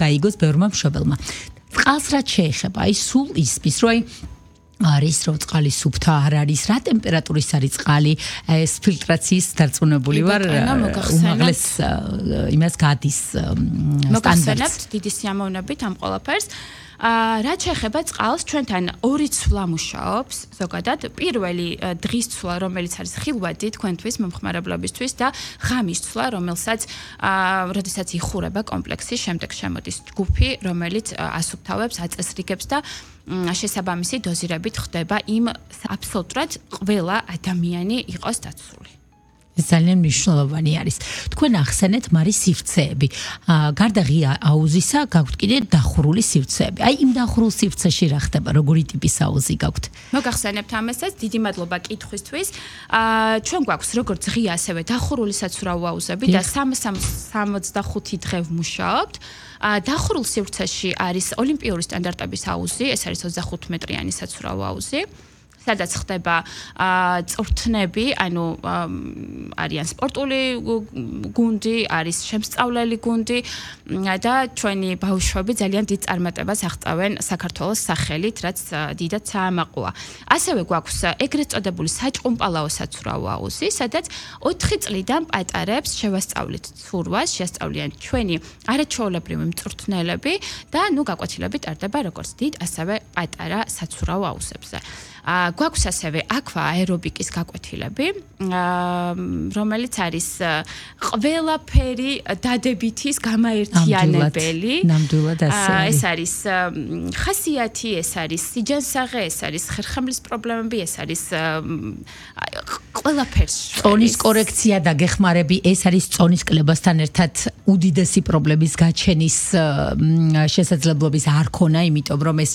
გაიგოს ბევრმა მშობელმა. წყალს რაც შეეხება, აი სულ ისმის, რომ არის რომ წყალი სუფთა არ არის, რა ტემპერატურის არის წყალი, ეს φιλტრაციის დარწმუნებული ვარ, უმაღლეს იმას გადის სტანდარტს. დიდი სიამოვნებით ამ ყველაფერს. რაც შეეხება წყალს, ჩვენთან ორი ცვლა მუშაობს, ზოგადად, პირველი დღის ცვლა, რომელიც არის ხილვადი თქვენთვის, მომხმარებლებისთვის და ღამის ცვლა, რომელსაც როდესაც იხურება კომპლექსი, შემდეგ შემოდის ჯგუფი, რომელიც ასუფთავებს, აწესრიგებს და შესაბამისი დოზირებით ხდება იმ აბსოლუტურად ყველა ადამიანი იყოს დაცული. ძალიან მნიშვნელოვანი არის. თქვენ ახსენეთ მარის სივრცეები. გარდა ღია აუზისა, გაქვთ კიდე დახურული სივრცეები. აი იმ დახურულ სივრცეში რა ხდება? როგორი ტიპის აუზი გაქვთ? მოგახსენებთ ამასაც, დიდი მადლობა კითხვისთვის. ჩვენ გვაქვს როგორც ღია, ასევე დახურული საცურაო აუზები და 365 დღე ვმუშაობთ. დახურულ სივრცეში არის ოლიმპიური სტანდარტების აუზი, ეს არის 25 მეტრიანი საცურაო აუზი. სადაც ხდება წვრთნები, ანუ არიან სპორტული გუნდი, არის შემსწავლელი გუნდი და ჩვენი ბავშვები ძალიან დიდ წარმატებას აღწევენ საქართველოს სახელით, რაც დიდად საამაყოა. ასევე გვაქვს ეგრეთ წოდებული საჭყუმპალაო საცურაო აუზი, სადაც 4 წლიდან პატარებს შევასწავლით ცურვას, შეასწავლიან ჩვენი არაჩვეულებრივი მწვრთნელები და გაკვეთილები ტარდება როგორც დიდ, ასევე პატარა საცურაო აუზებზე. გვაქვს ასევე აქვა აერობიკის გაკვეთილები, რომელიც არის ყველაფერი დადებითის გამაერთიანებელი. ნამდვილად ასე. ეს არის ხასიათი, ეს არის სიჯანსაღე, ეს არის ხერხემლის პრობლემები, ეს არის ყველაფერს. წონის კორექცია და გეხმარები, ეს არის წონის კლებასთან ერთად უდიდესი პრობლემის გაჩენის შესაძლებლობის არ ქონა, იმიტომ რომ ეს